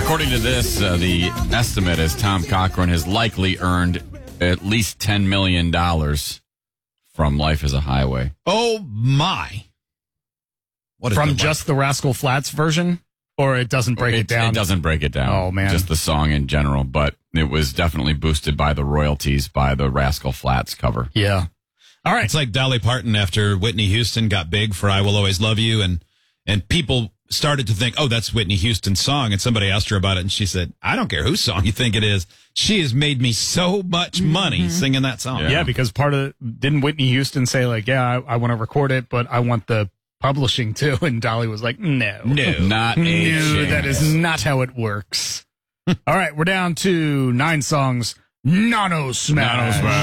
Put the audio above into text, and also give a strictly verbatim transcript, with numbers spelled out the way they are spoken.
according to this, uh, the estimate is Tom Cochrane has likely earned at least ten million dollars from Life is a Highway. Oh, my. What a From delight. just the Rascal Flatts version? Or it doesn't break it, it down? It doesn't break it down. Oh, man. Just the song in general, but it was definitely boosted by the royalties by the Rascal Flatts cover. Yeah. All right. It's like Dolly Parton after Whitney Houston got big for I Will Always Love You, and and people started to think, oh, that's Whitney Houston's song, and somebody asked her about it, and she said, I don't care whose song you think it is. She has made me so much money mm-hmm. singing that song. Yeah. yeah, because part of didn't Whitney Houston say, like, yeah, I, I want to record it, but I want the publishing too? And Dolly was like, no. No. Not a No, chance. that is not how it works. All right, we're down to nine songs. Nano Smash. Nano Smash.